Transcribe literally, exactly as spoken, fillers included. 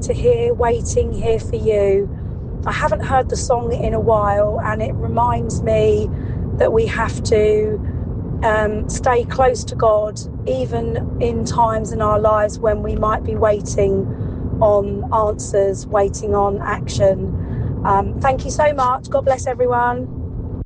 to hear Waiting Here for You. I haven't heard the song in a while, and it reminds me that we have to um, stay close to God, even in times in our lives when we might be waiting on answers, waiting on action. Um, thank you so much. God bless everyone.